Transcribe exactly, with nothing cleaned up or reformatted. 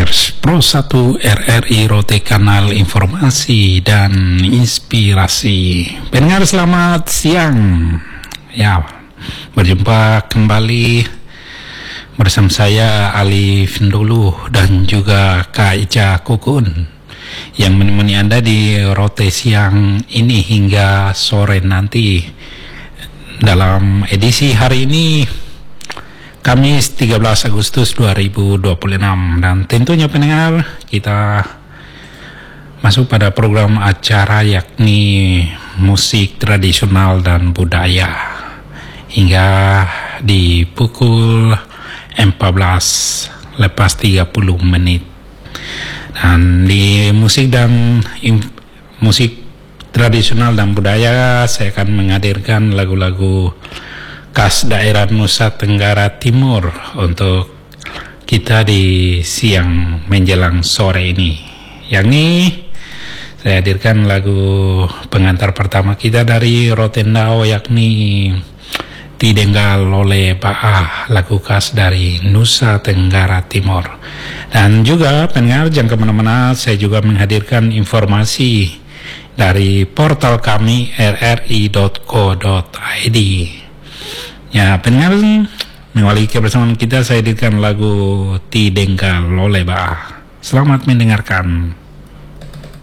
Pers Pro satu R R I Rote, kanal informasi dan inspirasi. Pendengar selamat siang. Ya, berjumpa kembali bersama saya Ali Findulu dan juga Kak Ica Kukun yang menemani Anda di Rote siang ini hingga sore nanti. Dalam edisi hari ini Kamis tiga belas Agustus dua ribu dua puluh enam, dan tentunya pendengar, kita masuk pada program acara yakni musik tradisional dan budaya hingga di pukul empat belas lepas tiga puluh menit. Dan di musik dan in, musik tradisional dan budaya saya akan menghadirkan lagu-lagu khas daerah Nusa Tenggara Timur untuk kita di siang menjelang sore ini. Yakni saya hadirkan lagu pengantar pertama kita dari Rotendao, yakni Tidenggal Lole Baah, lagu khas dari Nusa Tenggara Timur. Dan juga pendengar jangan kemana-mana, saya juga menghadirkan informasi dari portal kami r r i dot co dot i d. Ya, pendengar, mengawali kebersamaan kita, saya hadirkan lagu Tidenggal Lole Baah. Selamat mendengarkan.